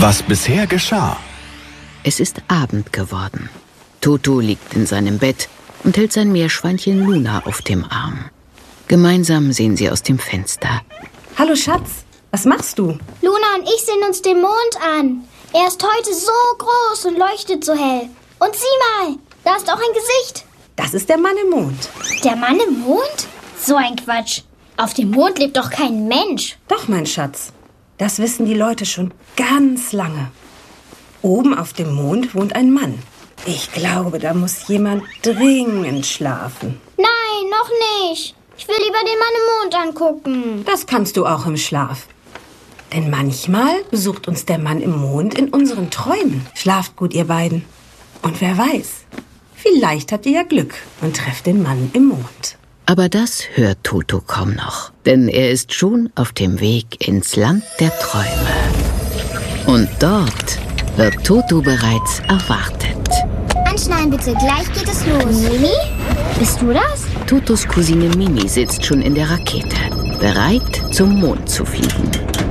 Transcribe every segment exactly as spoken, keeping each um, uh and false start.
Was bisher geschah. Es ist Abend geworden. Toto liegt in seinem Bett und hält sein Meerschweinchen Luna auf dem Arm. Gemeinsam sehen sie aus dem Fenster. Hallo Schatz, was machst du? Luna und ich sehen uns den Mond an. Er ist heute so groß und leuchtet so hell. Und sieh mal, da ist auch ein Gesicht. Das ist der Mann im Mond. Der Mann im Mond? So ein Quatsch. Auf dem Mond lebt doch kein Mensch. Doch, mein Schatz. Das wissen die Leute schon ganz lange. Oben auf dem Mond wohnt ein Mann. Ich glaube, da muss jemand dringend schlafen. Nein, noch nicht. Ich will lieber den Mann im Mond angucken. Das kannst du auch im Schlaf. Denn manchmal besucht uns der Mann im Mond in unseren Träumen. Schlaft gut, ihr beiden. Und wer weiß, vielleicht habt ihr ja Glück und trefft den Mann im Mond. Aber das hört Toto kaum noch, denn er ist schon auf dem Weg ins Land der Träume. Und dort wird Toto bereits erwartet. Anschnallen bitte, gleich geht es los. Mimi? Bist du das? Totos Cousine Mimi sitzt schon in der Rakete, bereit zum Mond zu fliegen.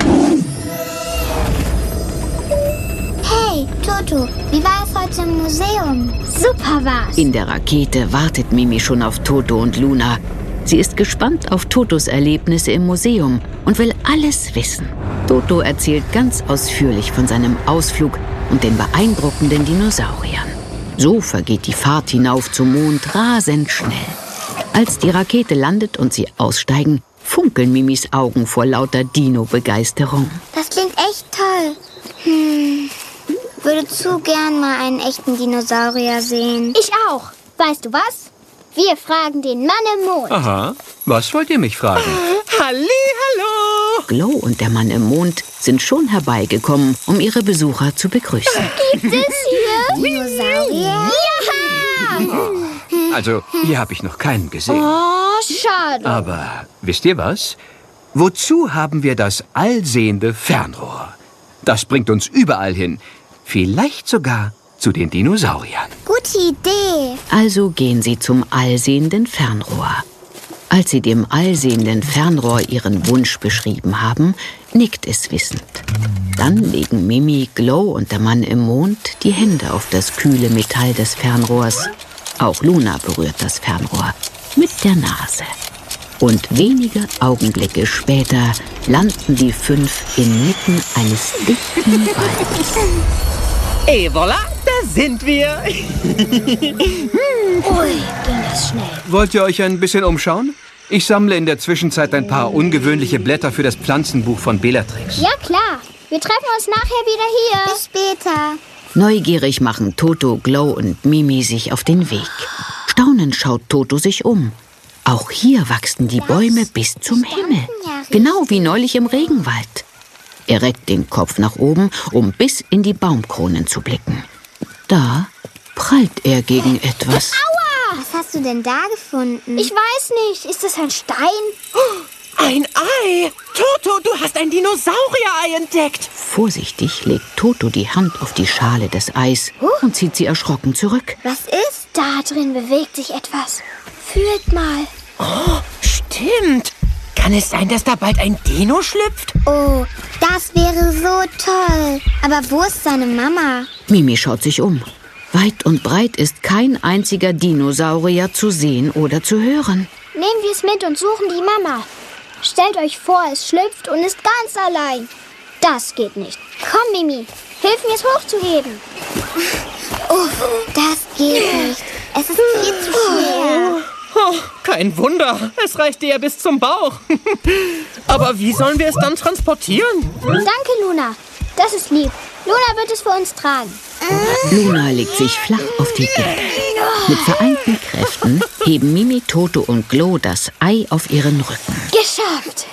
Hey, Toto, wie war es heute im Museum? Super war's. In der Rakete wartet Mimi schon auf Toto und Luna. Sie ist gespannt auf Totos Erlebnisse im Museum und will alles wissen. Toto erzählt ganz ausführlich von seinem Ausflug und den beeindruckenden Dinosauriern. So vergeht die Fahrt hinauf zum Mond rasend schnell. Als die Rakete landet und sie aussteigen, funkeln Mimis Augen vor lauter Dino-Begeisterung. Das klingt echt toll. Hm, würde zu gern mal einen echten Dinosaurier sehen. Ich auch. Weißt du was? Wir fragen den Mann im Mond. Aha, was wollt ihr mich fragen? Halli, hallo! Glow und der Mann im Mond sind schon herbeigekommen, um ihre Besucher zu begrüßen. Gibt es hier Dinosaurier? Ja! Also, hier habe ich noch keinen gesehen. Oh, schade. Aber wisst ihr was? Wozu haben wir das allsehende Fernrohr? Das bringt uns überall hin. Vielleicht sogar zu den Dinosauriern. Gute Idee. Also gehen sie zum allsehenden Fernrohr. Als sie dem allsehenden Fernrohr ihren Wunsch beschrieben haben, nickt es wissend. Dann legen Mimi, Glow und der Mann im Mond die Hände auf das kühle Metall des Fernrohrs. Auch Luna berührt das Fernrohr mit der Nase. Und wenige Augenblicke später landen die fünf inmitten eines dichten Waldes. Et voilà, da sind wir. Ui, ging das schnell. Wollt ihr euch ein bisschen umschauen? Ich sammle in der Zwischenzeit ein paar ungewöhnliche Blätter für das Pflanzenbuch von Bellatrix. Ja, klar. Wir treffen uns nachher wieder hier. Bis später. Neugierig machen Toto, Glow und Mimi sich auf den Weg. Staunend schaut Toto sich um. Auch hier wachsen die Bäume bis zum Himmel. Genau wie neulich im Regenwald. Er reckt den Kopf nach oben, um bis in die Baumkronen zu blicken. Da prallt er gegen etwas. Aua! Was hast du denn da gefunden? Ich weiß nicht. Ist das ein Stein? Ein Ei! Toto, du hast ein Dinosaurier-Ei entdeckt! Vorsichtig legt Toto die Hand auf die Schale des Eis und zieht sie erschrocken zurück. Was ist? Da drin bewegt sich etwas. Fühlt mal. Oh, stimmt. Kann es sein, dass da bald ein Dino schlüpft? Oh, das wäre so toll. Aber wo ist seine Mama? Mimi schaut sich um. Weit und breit ist kein einziger Dinosaurier zu sehen oder zu hören. Nehmen wir es mit und suchen die Mama. Stellt euch vor, es schlüpft und ist ganz allein. Das geht nicht. Komm, Mimi, hilf mir, es hochzuheben. Oh, das geht nicht. Es ist viel zu schwer. Oh, kein Wunder, es reicht dir ja bis zum Bauch. Aber wie sollen wir es dann transportieren? Danke, Luna. Das ist lieb. Luna wird es für uns tragen. Luna legt sich flach auf die Erde. Mit vereinten Kräften heben Mimi, Toto und Glow das Ei auf ihren Rücken. Geschafft!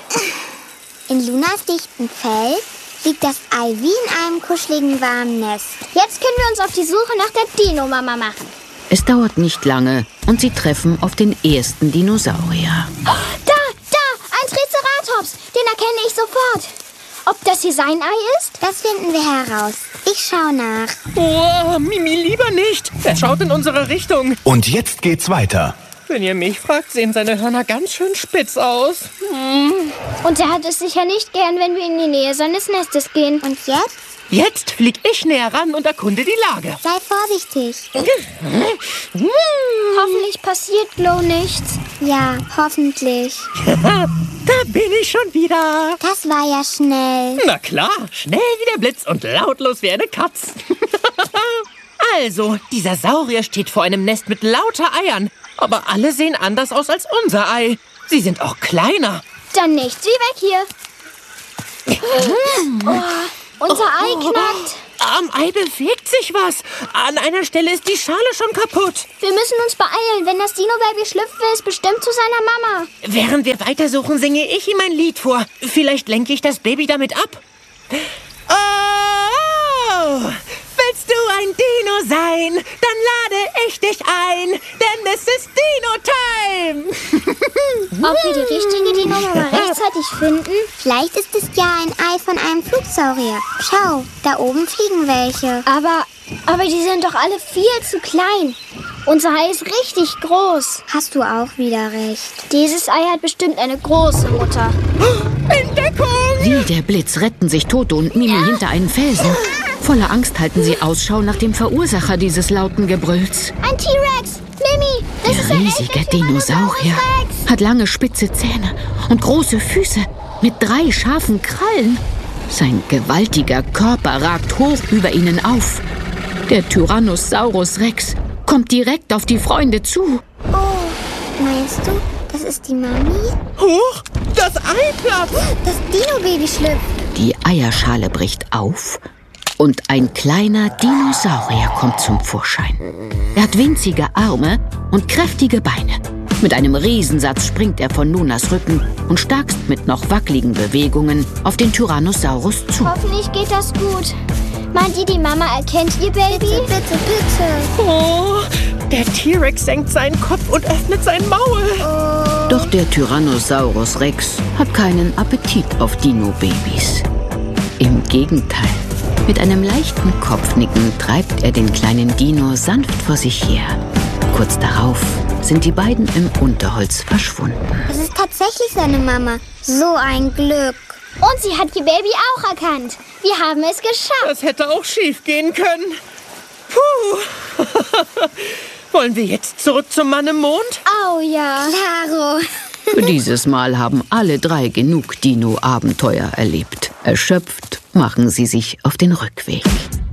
In Lunas dichtem Fell liegt das Ei wie in einem kuscheligen warmen Nest. Jetzt können wir uns auf die Suche nach der Dino-Mama machen. Es dauert nicht lange und sie treffen auf den ersten Dinosaurier. Da, da, ein Triceratops. Den erkenne ich sofort. Ob das hier sein Ei ist? Das finden wir heraus. Ich schau nach. Oh, Mimi, lieber nicht. Er schaut in unsere Richtung. Und jetzt geht's weiter. Wenn ihr mich fragt, sehen seine Hörner ganz schön spitz aus. Hm. Und er hat es sicher nicht gern, wenn wir in die Nähe seines Nestes gehen. Und jetzt Jetzt flieg ich näher ran und erkunde die Lage. Sei vorsichtig. Hoffentlich passiert Glow nichts. Ja, hoffentlich. Da bin ich schon wieder. Das war ja schnell. Na klar, schnell wie der Blitz und lautlos wie eine Katz. Also, dieser Saurier steht vor einem Nest mit lauter Eiern. Aber alle sehen anders aus als unser Ei. Sie sind auch kleiner. Dann nichts wie weg hier. Oh, unser Ei knackt. Am Ei bewegt sich was. An einer Stelle ist die Schale schon kaputt. Wir müssen uns beeilen. Wenn das Dino-Baby schlüpft, will es bestimmt zu seiner Mama. Während wir weitersuchen, singe ich ihm ein Lied vor. Vielleicht lenke ich das Baby damit ab. Oh, willst du ein Dino sein? Dann lade ich dich ein, denn es ist Dino-Time. Ob wir die richtige Dino-Mama rechtzeitig finden? Vielleicht ist es ja ein Ei von einem Flugsaurier. Schau, da oben fliegen welche. Aber, aber die sind doch alle viel zu klein. Unser Ei ist richtig groß. Hast du auch wieder recht. Dieses Ei hat bestimmt eine große Mutter. Entdeckung! Wie der Blitz retten sich Toto und Mimi hinter einen Felsen. Voller Angst halten sie Ausschau nach dem Verursacher dieses lauten Gebrülls. Ein T-Rex! Mimi, das Der ist ein riesige echter Dinosaurier Tyrannosaurus Rex. hat lange spitze Zähne und große Füße mit drei scharfen Krallen. Sein gewaltiger Körper ragt hoch über ihnen auf. Der Tyrannosaurus Rex kommt direkt auf die Freunde zu. Oh, meinst du, das ist die Mami? Huch, das Ei platzt! Das Dino-Baby schlüpft. Die Eierschale bricht auf und ein kleiner Dinosaurier kommt zum Vorschein. Er hat winzige Arme und kräftige Beine. Mit einem Riesensatz springt er von Lunas Rücken und starkst mit noch wackeligen Bewegungen auf den Tyrannosaurus zu. Hoffentlich geht das gut. Meint ihr, die Mama erkennt ihr Baby? Bitte, bitte, bitte. Oh, der T-Rex senkt seinen Kopf und öffnet sein Maul. Doch der Tyrannosaurus Rex hat keinen Appetit auf Dino-Babys. Im Gegenteil, mit einem leichten Kopfnicken treibt er den kleinen Dino sanft vor sich her. Kurz darauf sind die beiden im Unterholz verschwunden. Das ist tatsächlich seine Mama. So ein Glück. Und sie hat ihr Baby auch erkannt. Wir haben es geschafft. Das hätte auch schief gehen können. Puh. Wollen wir jetzt zurück zum Mann im Mond? Oh ja. Claro. Für dieses Mal haben alle drei genug Dino-Abenteuer erlebt. Erschöpft machen sie sich auf den Rückweg.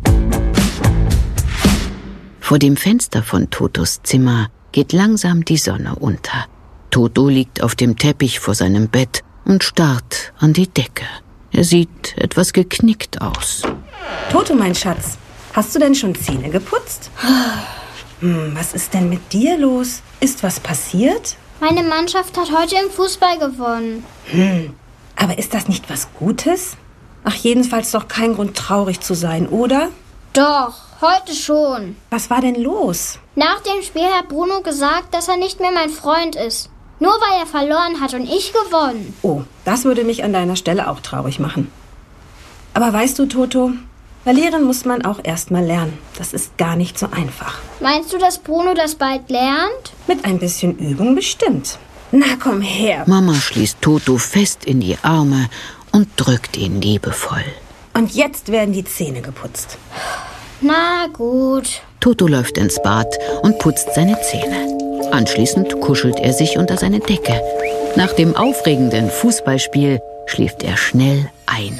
Vor dem Fenster von Totos Zimmer geht langsam die Sonne unter. Toto liegt auf dem Teppich vor seinem Bett und starrt an die Decke. Er sieht etwas geknickt aus. Toto, mein Schatz, hast du denn schon Zähne geputzt? Hm, was ist denn mit dir los? Ist was passiert? Meine Mannschaft hat heute im Fußball gewonnen. Hm, aber ist das nicht was Gutes? Ach, jedenfalls doch kein Grund, traurig zu sein, oder? Doch, heute schon. Was war denn los? Nach dem Spiel hat Bruno gesagt, dass er nicht mehr mein Freund ist. Nur weil er verloren hat und ich gewonnen. Oh, das würde mich an deiner Stelle auch traurig machen. Aber weißt du, Toto, verlieren muss man auch erst mal lernen. Das ist gar nicht so einfach. Meinst du, dass Bruno das bald lernt? Mit ein bisschen Übung bestimmt. Na, komm her. Mama schließt Toto fest in die Arme und drückt ihn liebevoll. Und jetzt werden die Zähne geputzt. Na gut. Toto läuft ins Bad und putzt seine Zähne. Anschließend kuschelt er sich unter seine Decke. Nach dem aufregenden Fußballspiel schläft er schnell ein.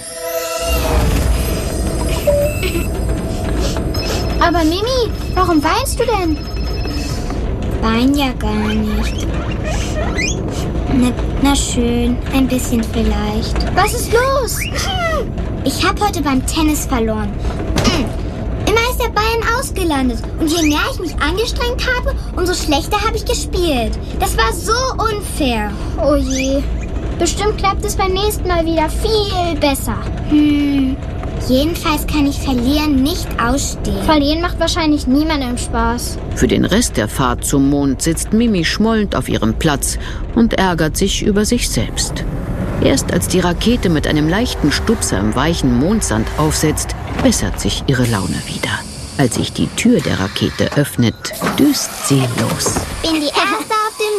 Aber Mimi, warum weinst du denn? Wein ja gar nicht. Na, na schön, ein bisschen vielleicht. Was ist los? Ich habe heute beim Tennis verloren. Immer ist der Ball ausgelandet. Und je mehr ich mich angestrengt habe, umso schlechter habe ich gespielt. Das war so unfair. Oh je. Bestimmt klappt es beim nächsten Mal wieder viel besser. Hm. Jedenfalls kann ich Verlieren nicht ausstehen. Verlieren macht wahrscheinlich niemandem Spaß. Für den Rest der Fahrt zum Mond sitzt Mimi schmollend auf ihrem Platz und ärgert sich über sich selbst. Erst als die Rakete mit einem leichten Stupser im weichen Mondsand aufsetzt, bessert sich ihre Laune wieder. Als sich die Tür der Rakete öffnet, düst sie los. Bin die Erste auf dem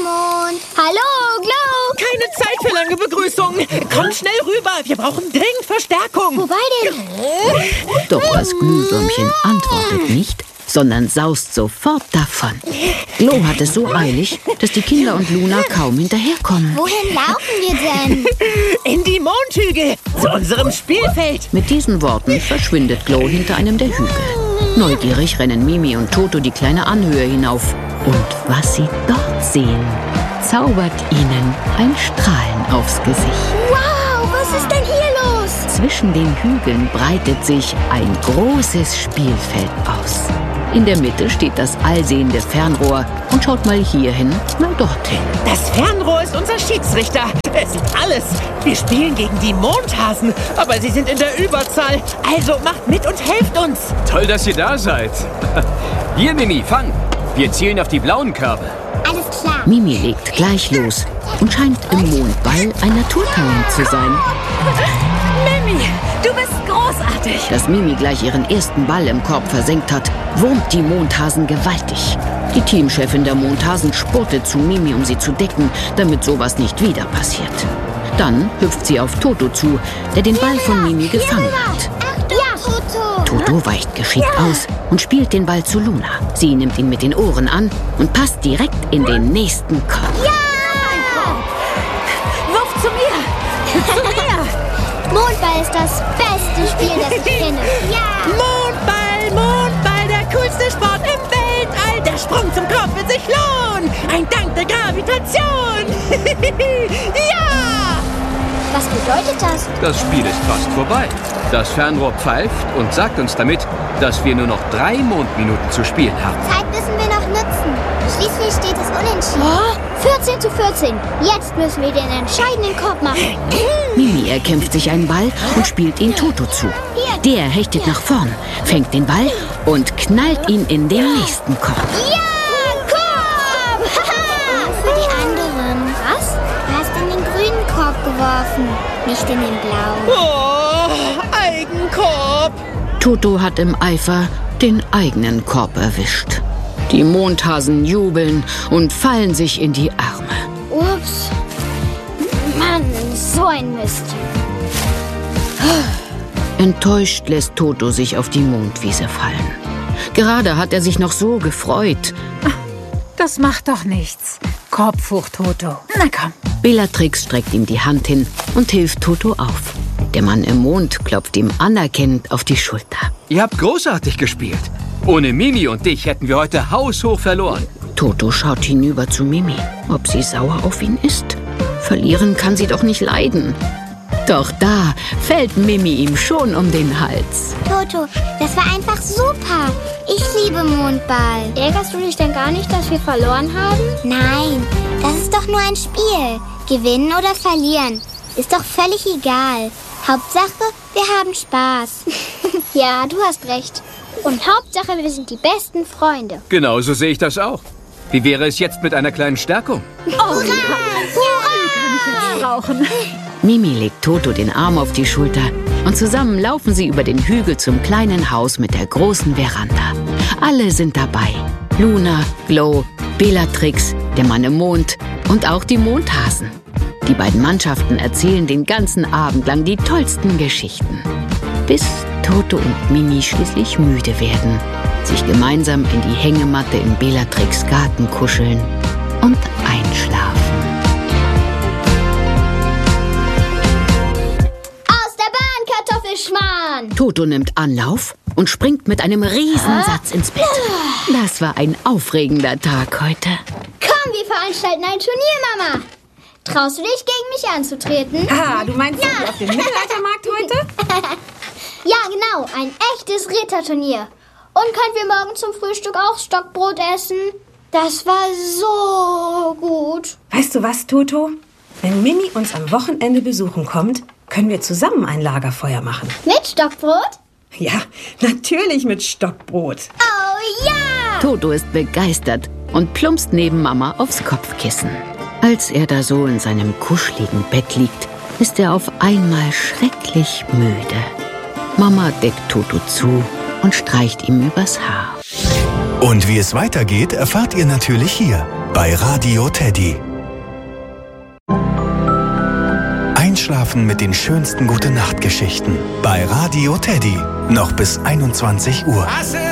Mond. Hallo, Glow. Keine Zeit für lange Begrüßung. Kommt schnell rüber. Wir brauchen dringend Verstärkung. Wobei denn? Doch das Glühwürmchen antwortet nicht, sondern saust sofort davon. Glow hat es so eilig, dass die Kinder und Luna kaum hinterherkommen. Wohin laufen wir denn? In die Mondhügel. Zu unserem Spielfeld. Mit diesen Worten verschwindet Glow hinter einem der Hügel. Neugierig rennen Mimi und Toto die kleine Anhöhe hinauf. Und was sie dort sehen, zaubert ihnen ein Strahlen aufs Gesicht. Wow, was ist denn hier los? Zwischen den Hügeln breitet sich ein großes Spielfeld aus. In der Mitte steht das allsehende Fernrohr und schaut mal hierhin, mal dorthin. Das Fernrohr ist unser Schiedsrichter. Es sieht alles. Wir spielen gegen die Mondhasen, aber sie sind in der Überzahl. Also macht mit und helft uns. Toll, dass ihr da seid. Hier, Mimi, fang. Wir zielen auf die blauen Körbe. Alles klar. Mimi legt gleich los und scheint im Mondball ein Naturtalent zu sein. Mimi, du bist großartig. Dass Mimi gleich ihren ersten Ball im Korb versenkt hat, wurmt die Mondhasen gewaltig. Die Teamchefin der Mondhasen spurtet zu Mimi, um sie zu decken, damit sowas nicht wieder passiert. Dann hüpft sie auf Toto zu, der den Ball von Mimi gefangen hat. Ja, Toto. Toto weicht geschickt aus und spielt den Ball zu Luna. Sie nimmt ihn mit den Ohren an und passt direkt in den nächsten Korb. Wurf zu mir. Zu mir. Mondball ist das beste Spiel, das ich kenne. Ja. Mondball, Mondball, der coolste Sport im Weltall. Der Sprung zum Korb wird sich lohnen. Ein Dank der Gravitation. Ja! Was bedeutet das? Das Spiel ist fast vorbei. Das Fernrohr pfeift und sagt uns damit, dass wir nur noch drei Mondminuten zu spielen haben. Zeit müssen wir noch nutzen. Schließlich steht es unentschieden. vierzehn zu vierzehn. Jetzt müssen wir den entscheidenden Korb machen. Mimi erkämpft sich einen Ball und spielt ihn Toto zu. Der hechtet nach vorn, fängt den Ball und knallt ihn in den nächsten Korb. Ja, Korb! Für die anderen. Was? Du hast in den grünen Korb geworfen, nicht in den blauen. Oh, Eigenkorb. Toto hat im Eifer den eigenen Korb erwischt. Die Mondhasen jubeln und fallen sich in die Arme. Ups. Mann, so ein Mist. Enttäuscht lässt Toto sich auf die Mondwiese fallen. Gerade hat er sich noch so gefreut. Das macht doch nichts. Korbfucht, Toto. Na komm. Bellatrix streckt ihm die Hand hin und hilft Toto auf. Der Mann im Mond klopft ihm anerkennend auf die Schulter. Ihr habt großartig gespielt. Ohne Mimi und dich hätten wir heute haushoch verloren. Toto schaut hinüber zu Mimi, ob sie sauer auf ihn ist. Verlieren kann sie doch nicht leiden. Doch da fällt Mimi ihm schon um den Hals. Toto, das war einfach super. Ich liebe Mondball. Ärgerst du dich denn gar nicht, dass wir verloren haben? Nein, das ist doch nur ein Spiel. Gewinnen oder verlieren, ist doch völlig egal. Hauptsache, wir haben Spaß. Ja, du hast recht. Und Hauptsache, wir sind die besten Freunde. Genau so sehe ich das auch. Wie wäre es jetzt mit einer kleinen Stärkung? Hurra! Hurra! Brauchen. Mimi legt Toto den Arm auf die Schulter und zusammen laufen sie über den Hügel zum kleinen Haus mit der großen Veranda. Alle sind dabei. Luna, Glow, Bellatrix, der Mann im Mond und auch die Mondhasen. Die beiden Mannschaften erzählen den ganzen Abend lang die tollsten Geschichten. Bis Toto und Mimi schließlich müde werden, sich gemeinsam in die Hängematte in Bellatrix' Garten kuscheln und einschlafen. Aus der Bahn, Kartoffelschmarrn! Toto nimmt Anlauf und springt mit einem Riesensatz ins Bett. Das war ein aufregender Tag heute. Komm, wir veranstalten ein Turnier, Mama. Traust du dich, gegen mich anzutreten? Ah, du meinst so wie auf dem Mittelaltermarkt heute? Ja, genau. Ein echtes Ritterturnier. Und können wir morgen zum Frühstück auch Stockbrot essen? Das war so gut. Weißt du was, Toto? Wenn Mimi uns am Wochenende besuchen kommt, können wir zusammen ein Lagerfeuer machen. Mit Stockbrot? Ja, natürlich mit Stockbrot. Oh ja! Toto ist begeistert und plumpst neben Mama aufs Kopfkissen. Als er da so in seinem kuscheligen Bett liegt, ist er auf einmal schrecklich müde. Mama deckt Toto zu und streicht ihm übers Haar. Und wie es weitergeht, erfahrt ihr natürlich hier bei Radio Teddy. Einschlafen mit den schönsten Gute-Nacht-Geschichten bei Radio Teddy. Noch bis einundzwanzig Uhr.